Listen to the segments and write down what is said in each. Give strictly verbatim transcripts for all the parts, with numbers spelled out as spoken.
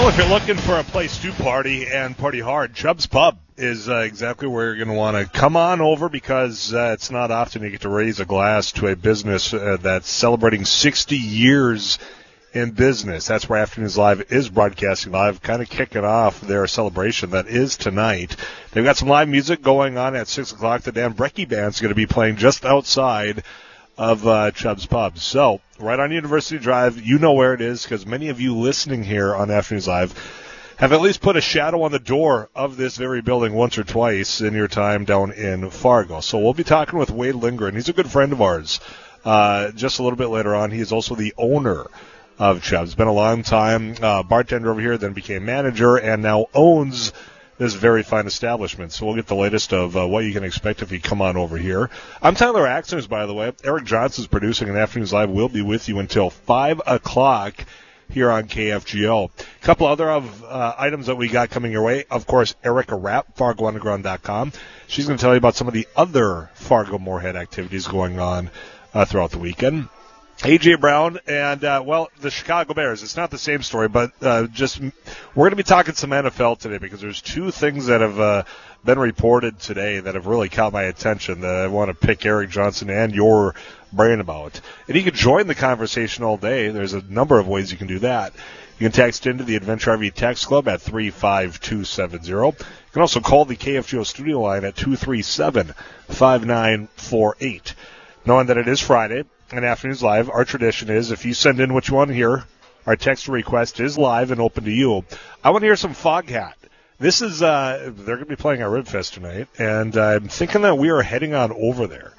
Well, if you're looking for a place to party and party hard, Chubb's Pub is uh, exactly where you're going to want to come on over, because uh, it's not often you get to raise a glass to a business uh, that's celebrating sixty years in business. That's where Afternoons Live is broadcasting live, kind of kicking off their celebration that is tonight. They've got some live music going on at six o'clock. The Dan Brecky Band's going to be playing just outside of uh, Chubb's Pub. So, right on University Drive, you know where it is, because many of you listening here on Afternoons Live have at least put a shadow on the door of this very building once or twice in your time down in Fargo. So we'll be talking with Wade Lindgren. He's a good friend of ours. Uh, just a little bit later on, he is also the owner of Chubb's. Been a long time uh, bartender over here, then became manager, and now owns this very fine establishment. So we'll get the latest of uh, what you can expect if you come on over here. I'm Tyler Axners, by the way. Eric Johnson's producing, and Afternoons Live will be with you until five o'clock here on K F G O. A couple other of uh, items that we got coming your way. Of course, Erica Rapp, Fargo Underground dot com. She's going to tell you about some of the other Fargo Moorhead activities going on uh, throughout the weekend. A J. Brown and, uh, well, the Chicago Bears. It's not the same story, but uh, just we're going to be talking some N F L today, because there's two things that have uh, been reported today that have really caught my attention that I want to pick Eric Johnson and your brain about. And you can join the conversation all day. There's a number of ways you can do that. You can text into the Adventure R V Text Club at three five two seven zero. You can also call the K F G O studio line at two three seven, five nine four eight. Knowing that it is Friday and Afternoons Live, our tradition is if you send in what you want to hear, our text request is live and open to you. I want to hear some Foghat. This is, uh, they're going to be playing at Ribfest tonight, and I'm thinking that we are heading on over there.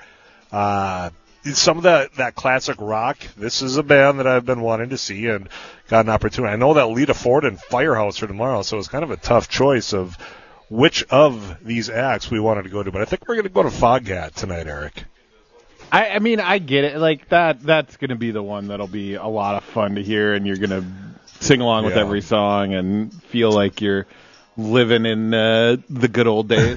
Uh, some of that, that classic rock, this is a band that I've been wanting to see and got an opportunity. I know that Lita Ford and Firehouse are tomorrow, so it's kind of a tough choice of which of these acts we wanted to go to, but I think we're going to go to Foghat tonight, Eric. I, I mean, I get it. Like that, that's going to be the one that'll be a lot of fun to hear, and you're going to sing along with yeah. every song and feel like you're living in uh, the good old days.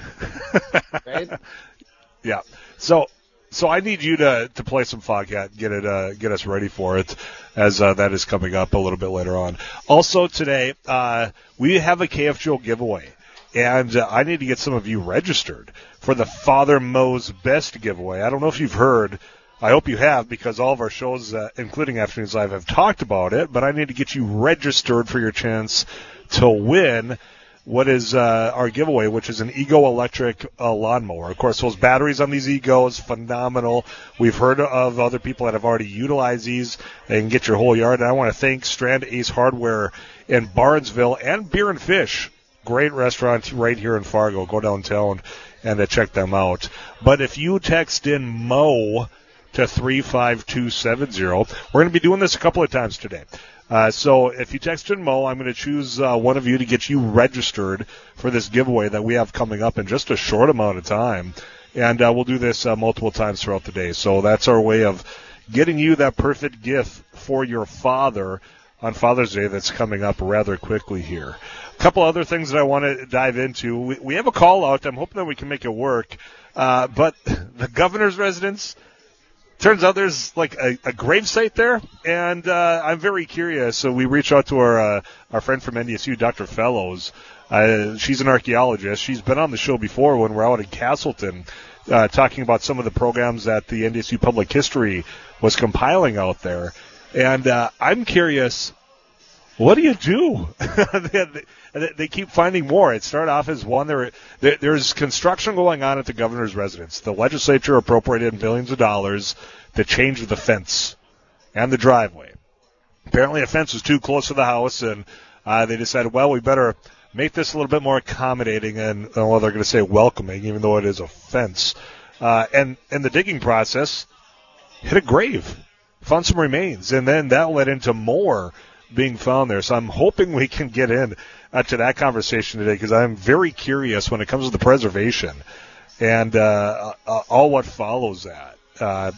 Right? Yeah. So, so I need you to, to play some Foghat, get it, uh, get us ready for it, as uh, that is coming up a little bit later on. Also today, uh, we have a K F G O giveaway, and uh, I need to get some of you registered for the Father Mo's Best giveaway. I don't know if you've heard. I hope you have, because all of our shows, uh, including Afternoons Live, have talked about it. But I need to get you registered for your chance to win what is uh, our giveaway, which is an Ego electric uh, lawnmower. Of course, those batteries on these Egos, phenomenal. We've heard of other people that have already utilized these. They can get your whole yard. And I want to thank Strand Ace Hardware in Barnesville and Beer and Fish. Great restaurant right here in Fargo. Go downtown and uh, check them out. But if you text in Mo to three five two seven zero, we're going to be doing this a couple of times today. Uh, so if you text in Mo, I'm going to choose uh, one of you to get you registered for this giveaway that we have coming up in just a short amount of time. And uh, we'll do this uh, multiple times throughout the day. So that's our way of getting you that perfect gift for your father on Father's Day that's coming up rather quickly here. A couple other things that I want to dive into. We, we have a call out. I'm hoping that we can make it work. Uh, but the governor's residence, turns out there's like a, a gravesite there, and uh, I'm very curious. So we reached out to our uh, our friend from N D S U, Doctor Fellows. Uh, she's an archaeologist. She's been on the show before when we're out in Castleton uh, talking about some of the programs that the N D S U Public History was compiling out there. And uh, I'm curious, what do you do? they, they, they keep finding more. It started off as one. There, there, there's construction going on at the governor's residence. The legislature appropriated millions of dollars to change the fence and the driveway. Apparently a fence was too close to the house, and uh, they decided, well, we better make this a little bit more accommodating and, well, they're going to say welcoming, even though it is a fence. Uh, and, and the digging process hit a grave, found some remains, and then that led into more being found there. So I'm hoping we can get in uh, to that conversation today, because I'm very curious when it comes to the preservation and uh, uh, all what follows that. Uh,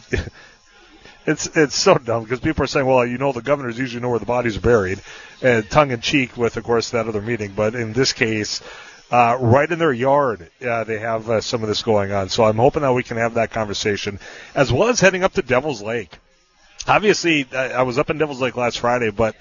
it's it's so dumb, because people are saying, well, you know, the governors usually know where the bodies are buried, uh, tongue-in-cheek with, of course, that other meeting. But in this case, uh, right in their yard, uh, they have uh, some of this going on. So I'm hoping that we can have that conversation, as well as heading up to Devil's Lake. Obviously, I was up in Devil's Lake last Friday, but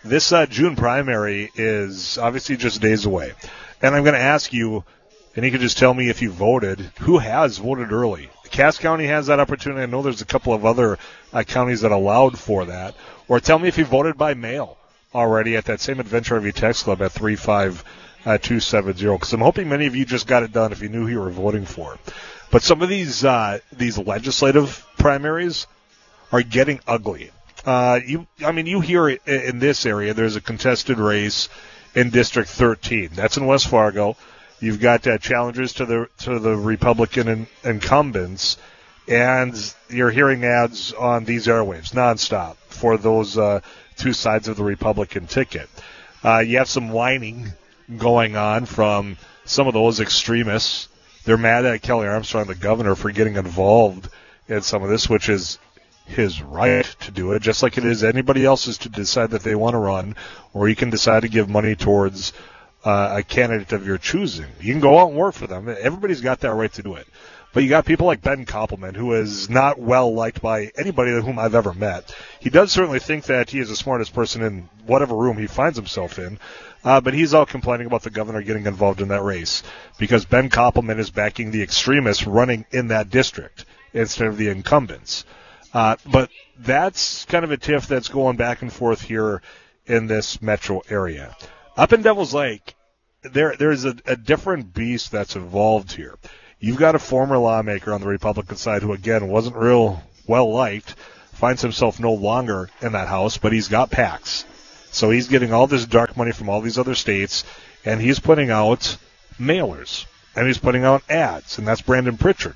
this uh, June primary is obviously just days away. And I'm going to ask you, and you can just tell me if you voted, who has voted early? Cass County has that opportunity. I know there's a couple of other uh, counties that allowed for that. Or tell me if you voted by mail already at that same Adventure R V Text Club at three five two seven zero, because I'm hoping many of you just got it done if you knew who you were voting for. But some of these uh, these legislative primaries are getting ugly. Uh, you, I mean, you hear it in this area. There's a contested race in District thirteen. That's in West Fargo. You've got uh, challengers to the to the Republican in, incumbents, and you're hearing ads on these airwaves nonstop for those uh, two sides of the Republican ticket. Uh, you have some whining going on from some of those extremists. They're mad at Kelly Armstrong, the governor, for getting involved in some of this, which is his right to do it, just like it is anybody else's to decide that they want to run, or you can decide to give money towards uh, a candidate of your choosing. You can go out and work for them. Everybody's got that right to do it. But you got people like Ben Koppelman, who is not well liked by anybody whom I've ever met. He does certainly think that he is the smartest person in whatever room he finds himself in, uh, but he's all complaining about the governor getting involved in that race because Ben Koppelman is backing the extremists running in that district instead of the incumbents. Uh, but that's kind of a tiff that's going back and forth here in this metro area. Up in Devil's Lake, there there's a, a different beast that's involved here. You've got a former lawmaker on the Republican side who, again, wasn't real well liked, finds himself no longer in that house, but he's got PACs. So he's getting all this dark money from all these other states, and he's putting out mailers, and he's putting out ads, and that's Brandon Pritchard.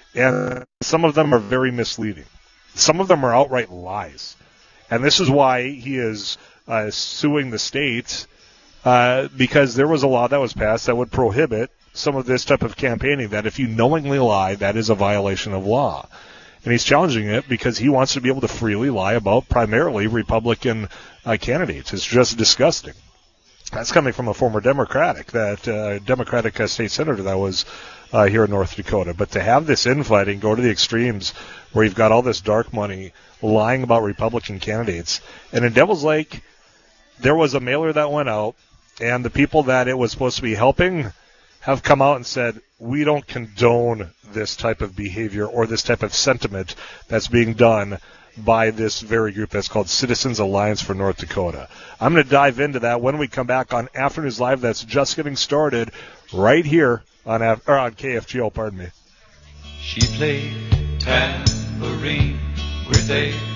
And some of them are very misleading. Some of them are outright lies. And this is why he is uh, suing the state, uh, because there was a law that was passed that would prohibit some of this type of campaigning, that if you knowingly lie, that is a violation of law. And he's challenging it because he wants to be able to freely lie about primarily Republican uh, candidates. It's just disgusting. That's coming from a former Democratic, that uh, Democratic uh, state senator that was uh, here in North Dakota. But to have this infighting go to the extremes where you've got all this dark money lying about Republican candidates. And in Devil's Lake, there was a mailer that went out, and the people that it was supposed to be helping have come out and said, we don't condone this type of behavior or this type of sentiment that's being done by this very group that's called Citizens Alliance for North Dakota. I'm going to dive into that when we come back on Afternoons Live. That's just getting started right here on, Af- or on K F G O, pardon me. She played tambourine with a